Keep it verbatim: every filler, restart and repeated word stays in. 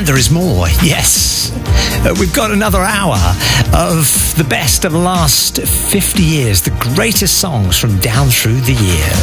there is more, yes. Uh, we've got another hour of the best of the last fifty years, the greatest songs from down through the years.